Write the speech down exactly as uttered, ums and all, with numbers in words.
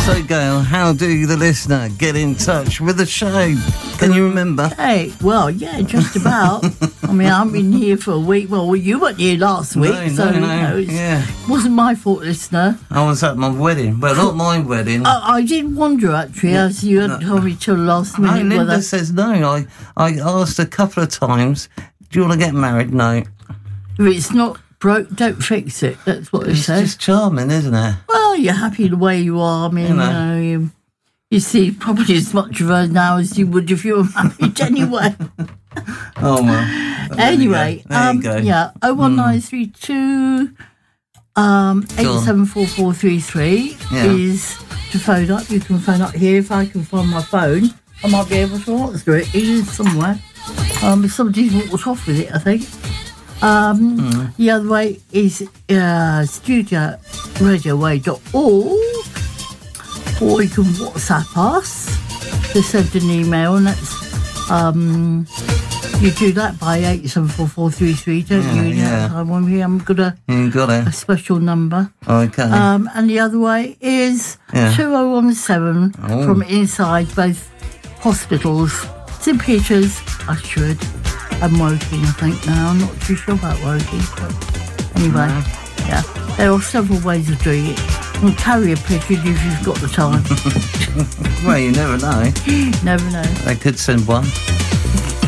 So, Gail, how do the listener get in touch with the show? Can you remember? Hey, well, yeah, just about. I mean, I haven't been here for a week. Well, you weren't here last week, No, so no, no. you know, it's- Yeah. it wasn't my fault, listener. I was at my wedding. Well, not my wedding. I, I did wonder, actually, as you hadn't told me till last no, minute. Linda whether says no. I, I asked a couple of times, do you want to get married? No. if it's not broke, don't fix it. That's what they It's say. just charming, isn't it? Well, you're happy the way you are. I mean, You you know. know, you, you see probably as much of her now as you would if you were married anyway. Oh, well. There Anyway, you go. There um, you go. yeah, oh one nine three two um, eight seven four four three three Yeah. is to phone up. You can phone up here. If I can find my phone, I might be able to answer it. It is somewhere. Um, somebody's walked off with it, I think. Um, Mm. The other way is uh, studio radio way dot org, or you can WhatsApp us to send an email, and that's um, you do that by eight seven four four three three, don't Yeah, you? You know, yeah. I want here. I'm got a, You got a it. special number. Okay. Um, and the other way is Yeah. two oh one seven Oh. from inside both hospitals, St Peter's, Ashford, and Woking, I think now. I'm not too sure about Woking, but anyway, No. yeah. There are several ways of doing it. You can carry a pigeon if you've got the time. Well, you never know. Never know. They could send one.